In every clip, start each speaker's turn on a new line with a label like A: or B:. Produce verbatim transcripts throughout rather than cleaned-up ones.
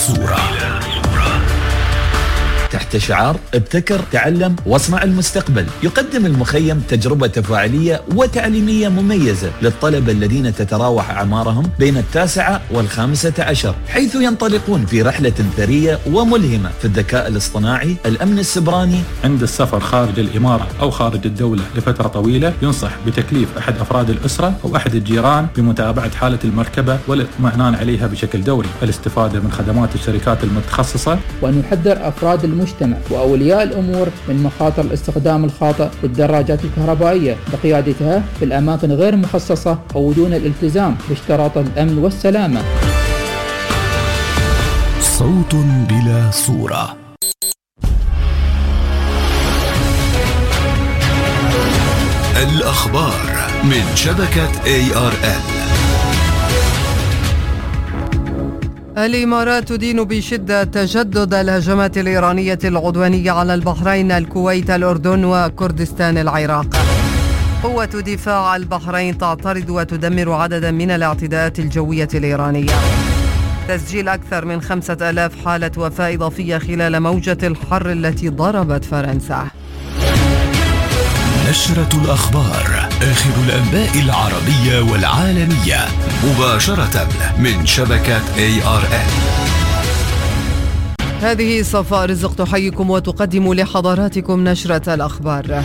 A: صورة.
B: تحت شعار ابتكر تعلم واصنع المستقبل، يقدم المخيم تجربة تفاعلية وتعليمية مميزة للطلبة الذين تتراوح أعمارهم بين التاسعة والخامسة عشر، حيث ينطلقون في رحلة ثرية وملهمة في الذكاء الاصطناعي، الأمن السبراني.
C: عند السفر خارج الإمارة أو خارج الدولة لفترة طويلة ينصح بتكليف أحد أفراد الأسرة أو أحد الجيران بمتابعة حالة المركبة والاطمئنان عليها بشكل دوري، الاستفادة من خدمات الشركات المتخصصة،
D: وأن يحذر أفراد المجتمع وأولياء الأمور من مخاطر الاستخدام الخاطئ للدراجات الكهربائية بقيادتها في الأماكن غير مخصصة أو دون الالتزام باشتراط الأمن والسلامة.
A: صوت بلا صورة. الأخبار من شبكة إيه آر إل.
E: الإمارات تدين بشدة تجدد الهجمات الإيرانية العدوانية على البحرين، الكويت، الأردن وكردستان العراق. قوة دفاع البحرين تعترض وتدمر عددا من الاعتداءات الجوية الإيرانية. تسجيل أكثر من خمسة آلاف حالة وفاة إضافية خلال موجة الحر التي ضربت فرنسا.
A: نشرة الأخبار، آخر الأنباء العربية والعالمية، مباشرة من شبكة إيه آر إل.
E: هذه صفاء رزق تحييكم وتقدم لحضراتكم نشرة الأخبار.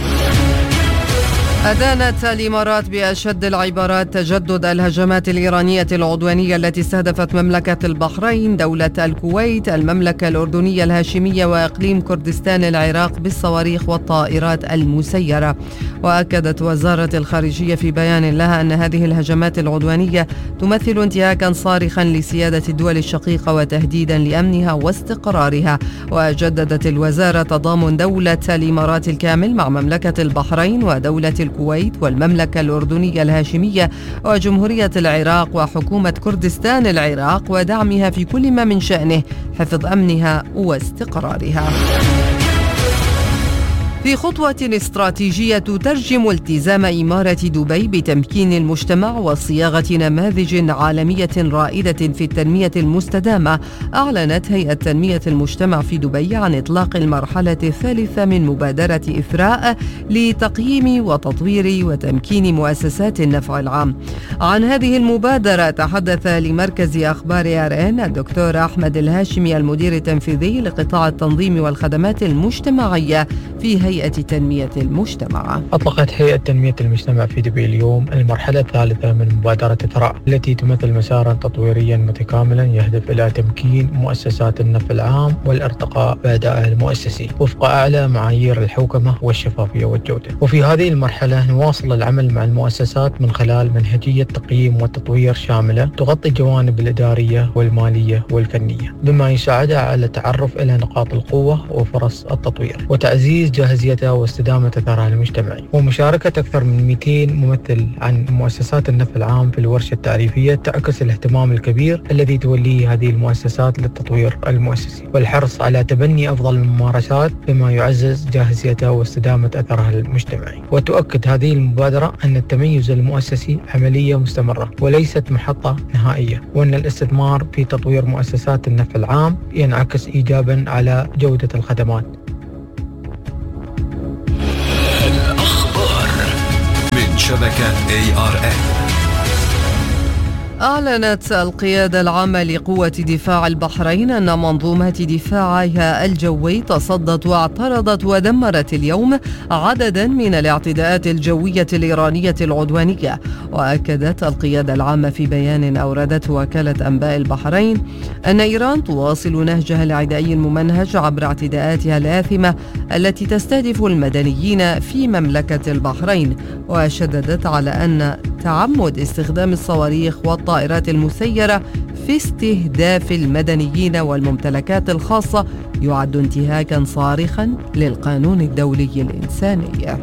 E: أدانت الإمارات بأشد العبارات تجدد الهجمات الإيرانية العدوانية التي استهدفت مملكة البحرين، دولة الكويت، المملكة الأردنية الهاشمية وإقليم كردستان العراق بالصواريخ والطائرات المسيرة. وأكدت وزارة الخارجية في بيان لها أن هذه الهجمات العدوانية تمثل انتهاكا صارخا لسيادة الدول الشقيقة وتهديدا لأمنها واستقرارها. وجددت الوزارة تضامن دولة الإمارات الكامل مع مملكة البحرين ودولة الكويت والمملكة الأردنية الهاشمية وجمهورية العراق وحكومة كردستان العراق، ودعمها في كل ما من شأنه حفظ أمنها واستقرارها. في خطوة استراتيجية تترجم التزام إمارة دبي بتمكين المجتمع وصياغة نماذج عالمية رائدة في التنمية المستدامة، أعلنت هيئة تنمية المجتمع في دبي عن إطلاق المرحلة الثالثة من مبادرة إثراء لتقييم وتطوير وتمكين مؤسسات النفع العام. عن هذه المبادرة تحدث لمركز أخبار آر إن الدكتور أحمد الهاشمي المدير التنفيذي لقطاع التنظيم والخدمات المجتمعية في هيئة تنمية المجتمع.
F: أطلقت هيئة تنمية المجتمع في دبي اليوم المرحلة الثالثة من مبادرة إثراء، التي تمثل مسارا تطويريا متكاملا يهدف إلى تمكين مؤسسات النفع العام والارتقاء بأدائها المؤسسي وفق أعلى معايير الحوكمة والشفافية والجودة. وفي هذه المرحلة نواصل العمل مع المؤسسات من خلال منهجية تقييم وتطوير شاملة تغطي الجوانب الإدارية والمالية والفنية، بما يساعدها على التعرف إلى نقاط القوة وفرص التطوير وتعزيز جاهزيتها واستدامة أثرها المجتمعي. ومشاركة أكثر من مئتين ممثل عن مؤسسات النفع العام في الورشة التعريفية تعكس الاهتمام الكبير الذي توليه هذه المؤسسات للتطوير المؤسسي والحرص على تبني أفضل الممارسات بما يعزز جاهزيتها واستدامة أثرها المجتمعي. وتؤكد هذه المبادرة أن التميز المؤسسي عملية مستمرة وليست محطة نهائية، وأن الاستثمار في تطوير مؤسسات النفع العام ينعكس إيجابا على جودة الخدمات.
A: الأخبار من شبكة إيه آر إل.
E: أعلنت القيادة العامة لقوة دفاع البحرين أن منظومة دفاعها الجوي تصدت واعترضت ودمرت اليوم عددا من الاعتداءات الجوية الإيرانية العدوانية. وأكدت القيادة العامة في بيان أوردته وكالة أنباء البحرين أن إيران تواصل نهجها العدائي الممنهج عبر اعتداءاتها الآثمة التي تستهدف المدنيين في مملكة البحرين. وشددت على أن تعمد استخدام الصواريخ والطائرات المسيرة في استهداف المدنيين والممتلكات الخاصة يعد انتهاكا صارخا للقانون الدولي الإنساني.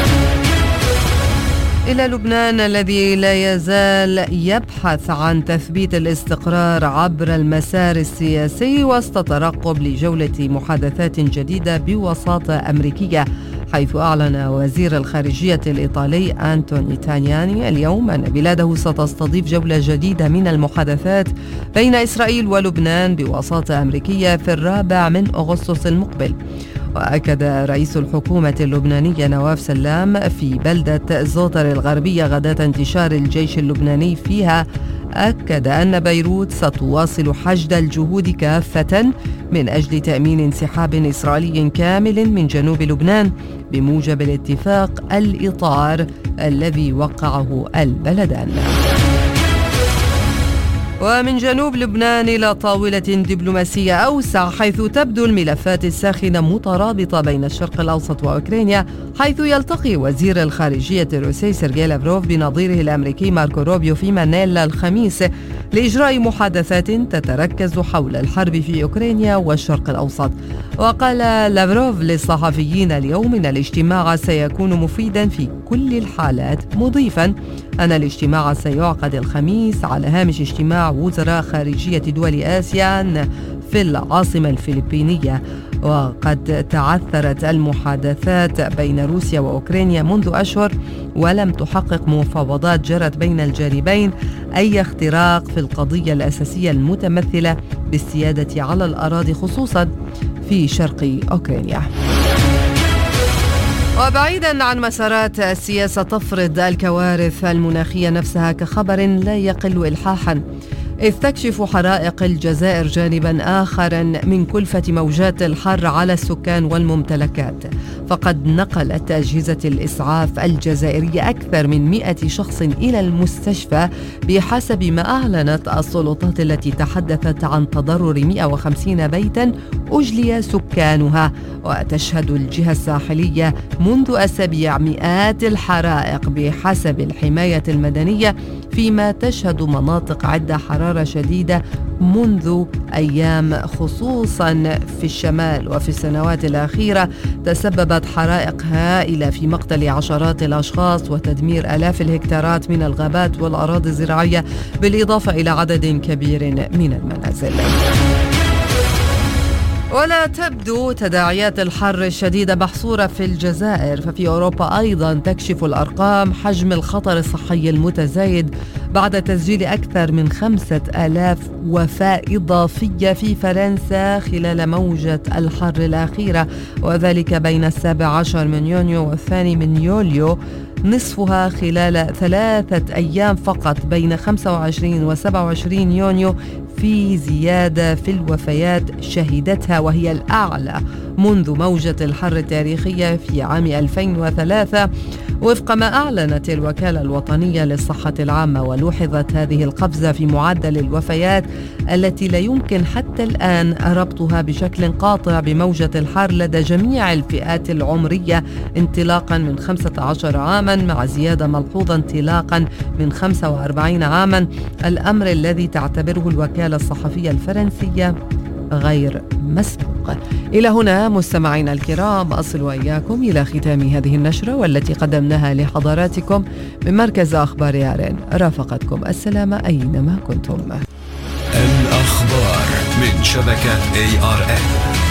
E: إلى لبنان الذي لا يزال يبحث عن تثبيت الاستقرار عبر المسار السياسي وسط ترقب لجولة محادثات جديدة بوساطة أمريكية حيث أعلن وزير الخارجية الإيطالي أنتوني تانياني اليوم أن بلاده ستستضيف جولة جديدة من المحادثات بين إسرائيل ولبنان بوساطة أمريكية في الرابع من أغسطس المقبل. وأكد رئيس الحكومة اللبنانية نواف سلام في بلدة زوطر الغربية غداة انتشار الجيش اللبناني فيها، أكد أن بيروت ستواصل حشد الجهود كافة من أجل تأمين انسحاب إسرائيلي كامل من جنوب لبنان بموجب الاتفاق الإطار الذي وقعه البلدان. ومن جنوب لبنان إلى طاولة دبلوماسية أوسع، حيث تبدو الملفات الساخنة مترابطة بين الشرق الأوسط وأوكرانيا، حيث يلتقي وزير الخارجية الروسي سيرجي لافروف بنظيره الأمريكي ماركو روبيو في مانيلا الخميس لإجراء محادثات تتركز حول الحرب في أوكرانيا والشرق الأوسط. وقال لافروف للصحفيين اليوم إن الاجتماع سيكون مفيدا في كل الحالات، مضيفا أن الاجتماع سيعقد الخميس على هامش اجتماع وزراء خارجية دول آسيان في العاصمة الفلبينية. وقد تعثرت المحادثات بين روسيا وأوكرانيا منذ أشهر، ولم تحقق مفاوضات جرت بين الجانبين أي اختراق في القضية الأساسية المتمثلة بالسيادة على الأراضي، خصوصا في شرق أوكرانيا. وبعيدا عن مسارات السياسة، تفرض الكوارث المناخية نفسها كخبر لا يقل إلحاحا، إذ تكشف حرائق الجزائر جانبا آخر من كلفة موجات الحر على السكان والممتلكات. فقد نقلت أجهزة الإسعاف الجزائرية أكثر من مئة شخص إلى المستشفى بحسب ما أعلنت السلطات، التي تحدثت عن تضرر مئة وخمسين بيتا أجلي سكانها. وتشهد الجهة الساحلية منذ أسابيع مئات الحرائق بحسب الحماية المدنية، فيما تشهد مناطق عدة حرارة شديدة منذ أيام، خصوصا في الشمال. وفي السنوات الأخيرة تسببت حرائق هائلة في مقتل عشرات الأشخاص وتدمير آلاف الهكتارات من الغابات والأراضي الزراعية، بالإضافة إلى عدد كبير من المنازل. ولا تبدو تداعيات الحر الشديدة محصورة في الجزائر، ففي أوروبا أيضا تكشف الأرقام حجم الخطر الصحي المتزايد بعد تسجيل أكثر من خمسة آلاف وفاة إضافية في فرنسا خلال موجة الحر الأخيرة، وذلك بين السابع عشر من يونيو والثاني من يوليو، نصفها خلال ثلاثة أيام فقط بين خمسة وعشرين وسبعة وعشرين يونيو، في زيادة في الوفيات شهدتها وهي الأعلى منذ موجة الحر التاريخية في عام ألفين وثلاثة، وفق ما أعلنت الوكالة الوطنية للصحة العامة. ولوحظت هذه القفزة في معدل الوفيات التي لا يمكن حتى الآن ربطها بشكل قاطع بموجة الحر لدى جميع الفئات العمرية، انطلاقا من خمسة عشر عاما، مع زيادة ملحوظة انطلاقا من خمسة وأربعين عاما، الأمر الذي تعتبره الوكالة الصحفية الفرنسية غير مسبوق. إلى هنا مستمعينا الكرام أصل وإياكم إلى ختام هذه النشرة، والتي قدمناها لحضراتكم من مركز أخبار يارن. رافقتكم السلامة أينما كنتم.
A: الأخبار من شبكة إيه آر إن.